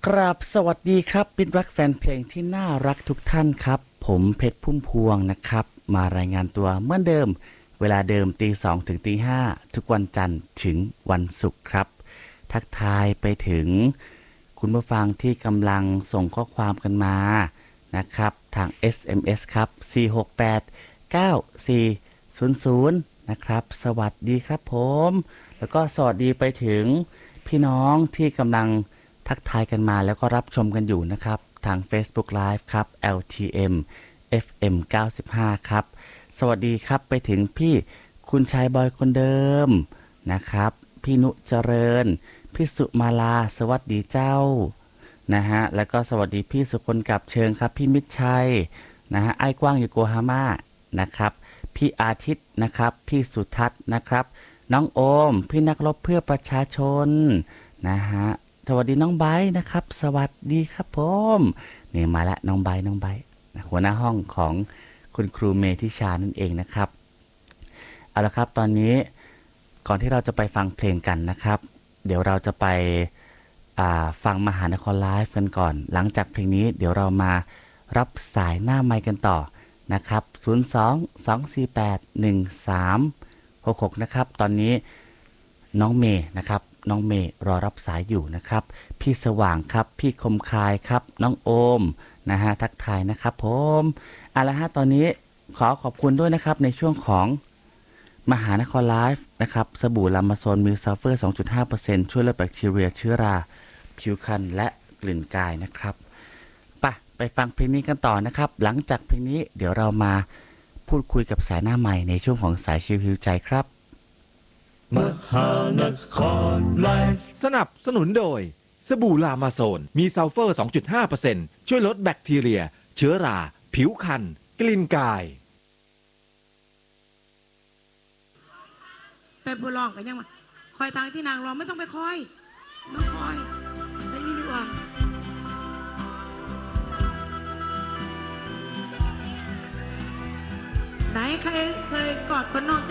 กราบสวัสดีครับมิตรรักแฟนเพลงที่น่ารักทุกท่านครับผมเพชรพุ่มพวงนะครับมารายงานตัวเหมือนเดิมเวลาเดิมตี 2ถึงตี 5ทุกวันจันทร์ถึงวันศุกร์ครับทักทายไปถึงคุณผู้ฟังที่กำลังส่งข้อความกันมานะครับทาง SMS ครับ4689400นะครับสวัสดีครับผมแล้วก็สวัสดีไปถึงพี่น้องที่กำลังทักทายกันมาแล้วก็รับชมกันอยู่นะครับทาง Facebook Live ครับ LTM FM 95ครับสวัสดีครับไปถึงพี่คุณชายบอยคนเดิมนะครับพี่นุเจริญพี่สุมาลาสวัสดีเจ้านะฮะแล้วก็สวัสดีพี่สุคนกับเชิงครับพี่มิตรชัยนะฮะไอ้กว้างอยู่โกฮาม่านะครับพี่อาทิตย์นะครับพี่สุทัศน์นะครับน้องโอมพี่นักรบเพื่อประชาชนนะฮะสวัสดีน้องไบร์ทนะครับสวัสดีครับผมนี่มาแล้วน้องไบร์ทหัวหน้าห้องของคุณครูเมธิชานั่นเองนะครับเอาละครับตอนนี้ก่อนที่เราจะไปฟังเพลงกันนะครับเดี๋ยวเราจะไปฟังมหานครไลฟ์กันก่อนหลังจากเพลงนี้เดี๋ยวเรามารับสายหน้าไมค์กันต่อนะครับ02-248-1366นะครับตอนนี้น้องเมย์นะครับน้องเมย์รอรับสายอยู่นะครับพี่สว่างครับพี่คมคายครับน้องโอมนะฮะทักทายนะครับผมเอาละฮะตอนนี้ขอขอบคุณด้วยนะครับในช่วงของมหานครไลฟ์นะครับสบู่ลามาโซนมิลซัลเฟอร์ 2.5% ช่วยลดแบคทีเรียเชื้อราผิวคันและกลิ่นกายนะครับไปฟังเพลงนี้กันต่อนะครับหลังจากเพลงนี้เดี๋ยวเรามาพูดคุยกับสายหน้าใหม่ในช่วงของสายชิวฮิวใจครับมหานครไลฟ์สนับสนุนโดยสบู่ลามาโซนมีซัลเฟอร์ 2.5% ช่วยลดแบคทีเรียเชื้อราผิวคันกลิ่นกายไปบัวลองกันยังมาคอยทางที่นางรองไม่ต้องไปคอยน้องคอยไปนี่ดีกว่าไหนใครเคยกอดคนนอกใจ